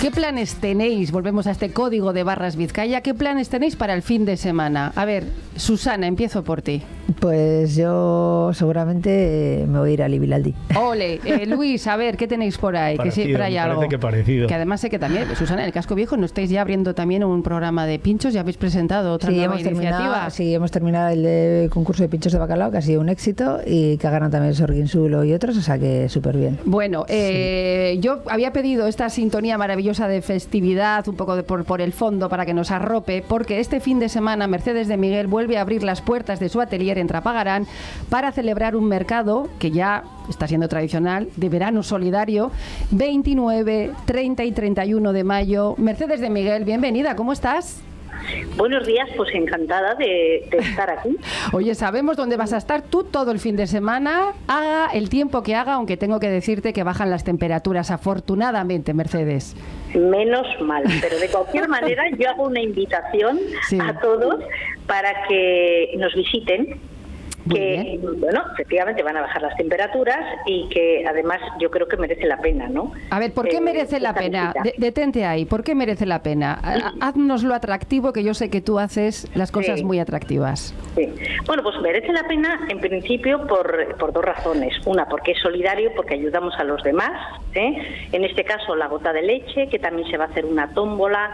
¿Qué planes tenéis? Volvemos a este código de barras Vizcaya. ¿Qué planes tenéis para el fin de semana? A ver, Susana, empiezo por ti. Pues yo seguramente me voy a ir a Libilaldi. Ole, Luis, a ver, ¿qué tenéis por ahí? Parecido, que siempre hay algo. que parecido. Que además sé que también, Susana, en el Casco Viejo no estáis ya abriendo también un programa de pinchos, ya habéis presentado otra nueva iniciativa. Sí, hemos terminado el de concurso de pinchos de bacalao, que ha sido un éxito y que ha ganado también el Sorguinsulo y otros, o sea que súper bien. Bueno, yo había pedido esta sintonía maravillosa de festividad, un poco por el fondo, para que nos arrope, porque este fin de semana Mercedes de Miguel vuelve a abrir las puertas de su atelier en Trapagarán para celebrar un mercado que ya está siendo tradicional, de verano solidario, 29, 30 y 31 de mayo. Mercedes de Miguel, bienvenida, ¿cómo estás? Buenos días, pues encantada de estar aquí. Oye, sabemos dónde vas a estar tú todo el fin de semana, haga el tiempo que haga, aunque tengo que decirte que bajan las temperaturas, afortunadamente, Mercedes. Menos mal, pero de cualquier manera yo hago una invitación a todos para que nos visiten. Que, bueno, efectivamente van a bajar las temperaturas y que además yo creo que merece la pena, ¿no? A ver, ¿por qué merece la pena? Detente ahí, ¿por qué merece la pena? Haznoslo atractivo, que yo sé que tú haces las cosas muy atractivas. Sí. Bueno, pues merece la pena en principio por dos razones. Una, porque es solidario, porque ayudamos a los demás, ¿eh? En este caso la gota de leche, que también se va a hacer una tómbola,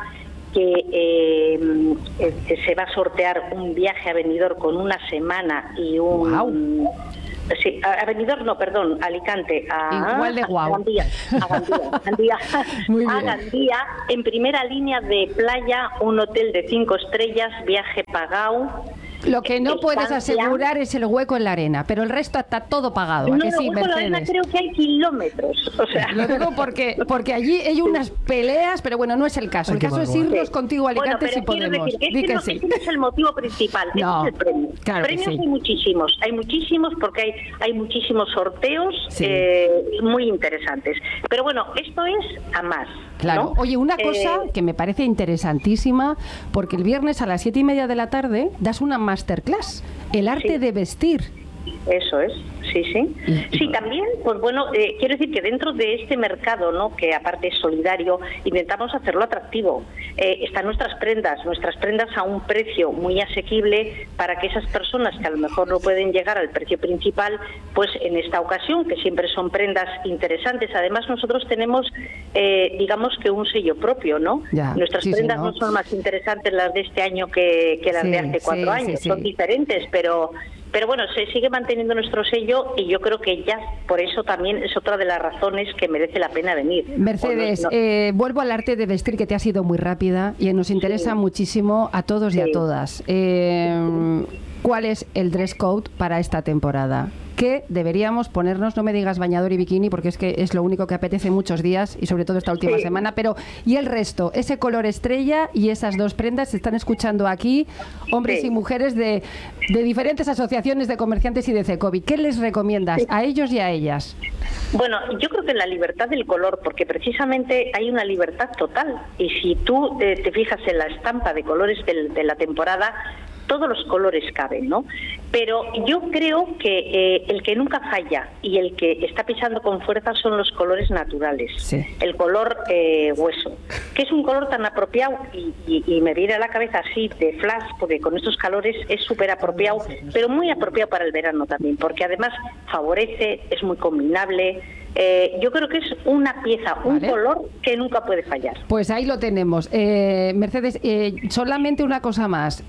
que se va a sortear un viaje a Benidorm con una semana y un... ¡Wow! Sí, a Benidorm, no, perdón, Alicante. Igual de guau. A Gandía, en primera línea de playa, un hotel de 5 estrellas, viaje pagado. Lo que no puedes asegurar es el hueco en la arena, pero el resto está todo pagado. No, ¿A que sí, el hueco en la arena creo que hay kilómetros. O sea. Lo digo porque allí hay unas peleas, pero bueno, no es el caso. El caso es irnos contigo a Alicante si podemos. Ese no es el motivo principal, no, ese es el premio. Claro, premios sí. hay muchísimos porque hay muchísimos sorteos muy interesantes. Pero bueno, esto es a más. Claro. ¿no? Oye, una cosa que me parece interesantísima, porque el viernes a las 7:30 de la tarde das una masterclass, el arte de vestir. Eso es, sí. Sí, también, pues bueno, quiero decir que dentro de este mercado, ¿no?, que aparte es solidario, intentamos hacerlo atractivo. Están nuestras prendas a un precio muy asequible para que esas personas que a lo mejor no pueden llegar al precio principal, pues en esta ocasión, que siempre son prendas interesantes. Además, nosotros tenemos, digamos que un sello propio, ¿no? Nuestras prendas no son más interesantes las de este año que las de hace 4 años, son diferentes, pero bueno, se sigue manteniendo nuestro sello y yo creo que ya por eso también es otra de las razones que merece la pena venir. Mercedes, vuelvo al arte de vestir, que te ha sido muy rápida y nos interesa muchísimo a todos y a todas. ¿Cuál es el dress code para esta temporada? ¿Qué deberíamos ponernos? No me digas bañador y bikini, porque es que es lo único que apetece muchos días y sobre todo esta última semana, pero ¿y el resto? Ese color estrella y esas dos prendas se están escuchando aquí hombres y mujeres de diferentes asociaciones de comerciantes y de Cecovi. ¿Qué les recomiendas a ellos y a ellas? Bueno, yo creo que la libertad del color, porque precisamente hay una libertad total y si tú te fijas en la estampa de colores de la temporada, todos los colores caben, ¿no? Pero yo creo que el que nunca falla y el que está pisando con fuerza son los colores naturales. Sí. El color hueso, que es un color tan apropiado y me viene a la cabeza así de flash, porque con estos calores es súper apropiado, pero muy apropiado para el verano también, porque además favorece, es muy combinable. Yo creo que es una pieza, un color que nunca puede fallar. Pues ahí lo tenemos. Mercedes, solamente una cosa más.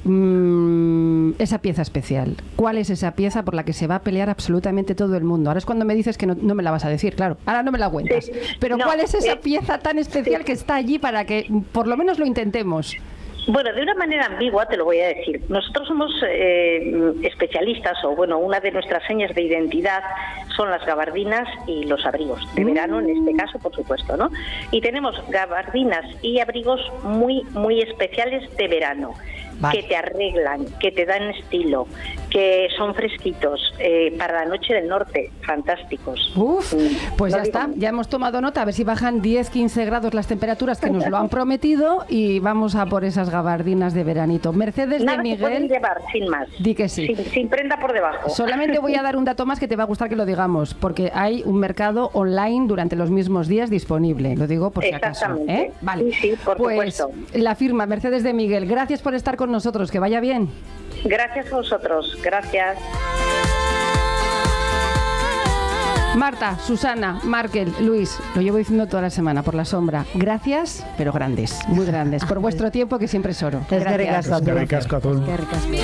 Esa pieza especial. ¿Cuál es esa pieza por la que se va a pelear absolutamente todo el mundo? Ahora es cuando me dices que no me la vas a decir, claro. Ahora no me la cuentas. Sí. Pero ¿cuál es esa pieza tan especial que está allí para que por lo menos lo intentemos? Bueno, de una manera ambigua te lo voy a decir. Nosotros somos especialistas, o bueno, una de nuestras señas de identidad son las gabardinas y los abrigos, de verano en este caso, por supuesto, ¿no? Y tenemos gabardinas y abrigos muy, muy especiales de verano, que te arreglan, que te dan estilo, que son fresquitos, para la noche del norte, fantásticos. Uf, pues No ya digo está, más. ya hemos tomado nota, a ver si bajan 10-15 grados las temperaturas que nos lo han prometido y vamos a por esas gabardinas de veranito. Mercedes Nada de que pueden Miguel, llevar, sin más. di que sí. Sin prenda por debajo. Solamente voy a dar un dato más que te va a gustar que lo digamos, porque hay un mercado online durante los mismos días disponible. Lo digo por si acaso. Exactamente. Vale. Sí, por pues supuesto. la firma Mercedes de Miguel. Gracias por estar con nosotros. Que vaya bien. Gracias a vosotros. Gracias. Marta, Susana, Markel, Luis, lo llevo diciendo toda la semana por la sombra. Gracias, pero grandes, muy grandes, por vuestro tiempo que siempre es oro. Eskerrik Gracias. asko. Eskerrik asko a todos. Eskerrik asko.